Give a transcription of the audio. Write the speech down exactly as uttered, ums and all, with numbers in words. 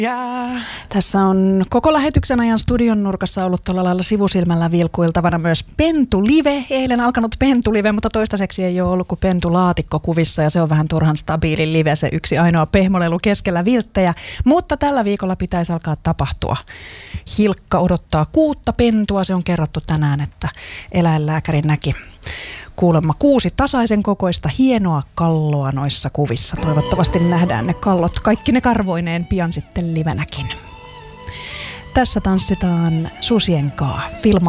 Ja tässä on koko lähetyksen ajan studion nurkassa ollut tuolla lailla sivusilmällä vilkuiltavana myös Pentu Live. Eilen alkanut Pentu Live, mutta toistaiseksi ei ole ollut kuin Pentu Laatikko kuvissa ja se on vähän turhan stabiili live, se yksi ainoa pehmolelu keskellä vilttejä. Mutta tällä viikolla pitäisi alkaa tapahtua. Hilkka odottaa kuutta pentua, se on kerrottu tänään, että eläinlääkäri näki kuulemma kuusi tasaisen kokoista hienoa kalloa noissa kuvissa. Toivottavasti nähdään ne kallot, kaikki ne karvoineen pian sitten livenäkin. Tässä tanssitaan susien kaa. Vilma